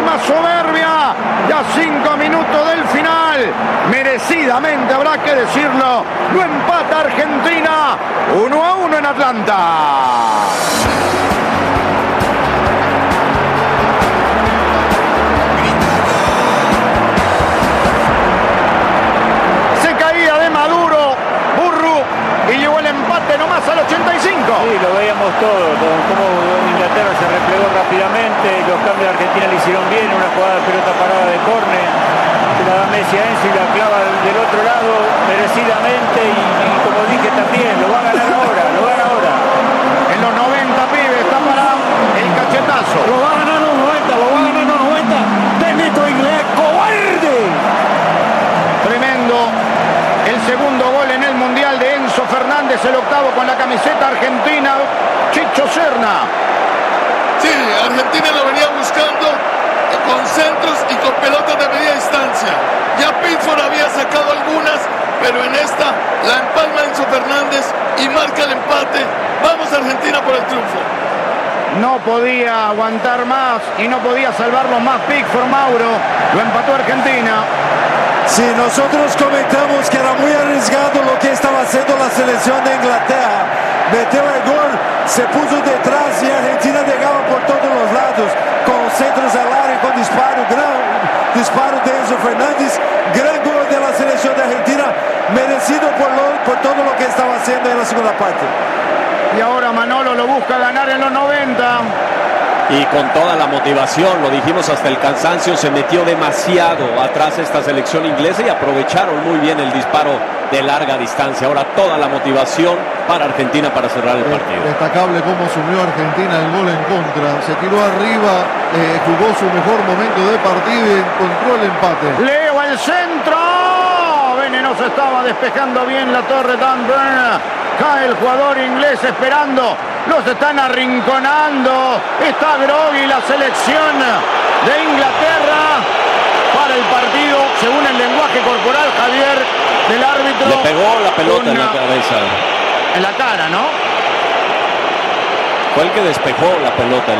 más soberbia. Ya 5 minutos del final. Merecidamente, habrá que decirlo, lo empata Argentina. 1-1 en Atlanta. Y llegó el empate nomás al 85. Sí, lo veíamos todo, cómo Inglaterra se replegó rápidamente, los cambios de Argentina le hicieron bien, una jugada de pelota parada de córner, se la da Messi a Enzo y la clava del otro lado merecidamente y como dije también, lo va a ganar ahora, En los 90, pibe, está para el cachetazo. Lo va a ganar en los 90, Benito Inglés, cobarde. Tremendo. El segundo gol en el Mundial de Enzo Fernández, el octavo con la camiseta argentina, Chicho Serna. Sí, Argentina lo venía buscando con centros y con pelotas de media distancia. Ya Pickford había sacado algunas, pero en esta la empalma Enzo Fernández y marca el empate. Vamos Argentina por el triunfo. No podía aguantar más y no podía salvarlo más Pickford, Mauro. Lo empató Argentina. Sí, nosotros comentamos que era muy arriesgado lo que estaba haciendo la selección de Inglaterra. Metió el gol, se puso detrás y Argentina llegaba por todos los lados, con centros al área, con disparo, gran disparo de Enzo Fernández, gran gol de la selección de Argentina, merecido por todo lo que estaba haciendo en la segunda parte. Y ahora Manolo lo busca ganar en los 90. Y con toda la motivación, lo dijimos hasta el cansancio, se metió demasiado atrás esta selección inglesa y aprovecharon muy bien el disparo de larga distancia. Ahora toda la motivación para Argentina para cerrar el partido. Destacable cómo asumió Argentina el gol en contra. Se tiró arriba, jugó su mejor momento de partido y encontró el empate. Leo el centro. Venenoso estaba despejando bien la torre Dan Burn. Cae el jugador inglés esperando. Los están arrinconando. Está groggy la selección de Inglaterra para el partido, según el lenguaje corporal, Javier, del árbitro. Le pegó la pelota en la cabeza. En la cara, ¿no? Fue el que despejó la pelota.